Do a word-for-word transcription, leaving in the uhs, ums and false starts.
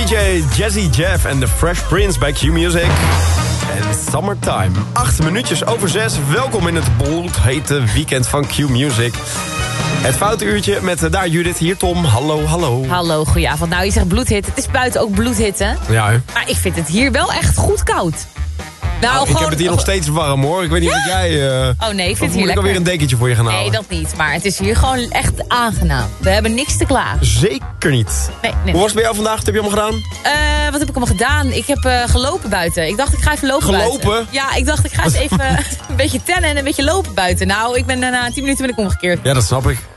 D J Jazzy Jeff en The Fresh Prince bij Q Music. En Summertime. Acht minuutjes over zes. Welkom in het bloedhete weekend van Q Music. Het foute uurtje met uh, daar Judith, hier Tom. Hallo, hallo. Hallo, goedenavond. Nou, je zegt bloedhitte. Het is buiten ook bloedhitte. Ja, hè? Maar ik vind het hier wel echt goed koud. Nou, nou, gewoon... Ik heb het hier nog steeds warm hoor. Ik weet niet ja? of jij... Uh, oh nee, ik vind het hier moet lekker. ik alweer een dekentje voor je gaan halen? Nee, dat niet. Maar het is hier gewoon echt aangenaam. We hebben niks te klagen. Zeker niet. Nee, nee. Hoe was het bij jou vandaag? Wat heb je allemaal gedaan? Uh, wat heb ik allemaal gedaan? Ik heb uh, gelopen buiten. Ik dacht, ik ga even lopen gelopen? buiten. Ja, ik dacht, ik ga eens even een beetje tennen en een beetje lopen buiten. Nou, ik ben uh, na tien minuten ben ik omgekeerd. Ja, dat snap ik.